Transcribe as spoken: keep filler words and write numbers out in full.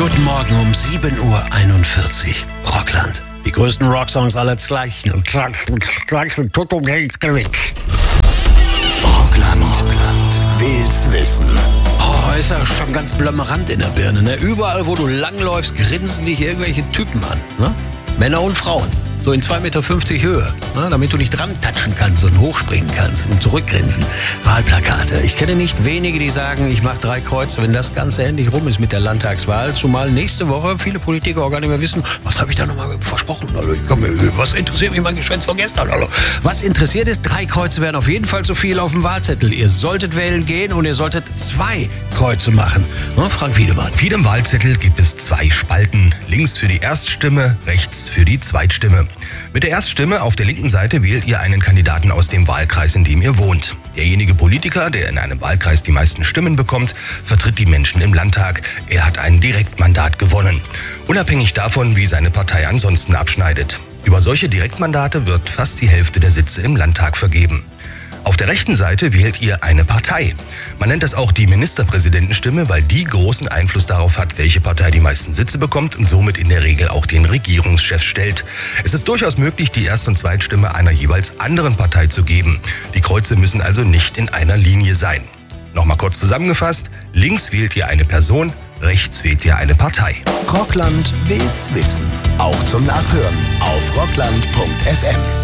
Guten Morgen um sieben Uhr einundvierzig. Rockland. Die größten Rocksongs aller Zeiten. Rockland will's wissen. Oh, ist ja schon ganz blömerant in der Birne. Ne? Überall, wo du langläufst, grinsen dich irgendwelche Typen an. Ne? Männer und Frauen. So in zwei Meter fünfzig Höhe, ne, damit du nicht dran touchen kannst und hochspringen kannst und zurückgrinsen. Wahlplakate. Ich kenne nicht wenige, die sagen, ich mache drei Kreuze, wenn das Ganze endlich rum ist mit der Landtagswahl. Zumal nächste Woche viele Politiker auch gar nicht mehr wissen, was habe ich da nochmal versprochen. Also, ich komm, was interessiert mich mein Geschwätz von gestern? Also, was interessiert ist, drei Kreuze wären auf jeden Fall zu viel auf dem Wahlzettel. Ihr solltet wählen gehen und ihr solltet zwei Kreuze machen. Ne, Frank Wiedemann. Auf jedem Wahlzettel gibt es zwei Spalten. Links für die Erststimme, rechts für die Zweitstimme. Mit der Erststimme auf der linken Seite wählt ihr einen Kandidaten aus dem Wahlkreis, in dem ihr wohnt. Derjenige Politiker, der in einem Wahlkreis die meisten Stimmen bekommt, vertritt die Menschen im Landtag. Er hat ein Direktmandat gewonnen. Unabhängig davon, wie seine Partei ansonsten abschneidet. Über solche Direktmandate wird fast die Hälfte der Sitze im Landtag vergeben. Auf der rechten Seite wählt ihr eine Partei. Man nennt das auch die Ministerpräsidentenstimme, weil die großen Einfluss darauf hat, welche Partei die meisten Sitze bekommt und somit in der Regel auch den Regierungschef stellt. Es ist durchaus möglich, die Erst- und Zweitstimme einer jeweils anderen Partei zu geben. Die Kreuze müssen also nicht in einer Linie sein. Nochmal kurz zusammengefasst: Links wählt ihr eine Person, rechts wählt ihr eine Partei. Rockland will's wissen. Auch zum Nachhören auf rockland punkt f m.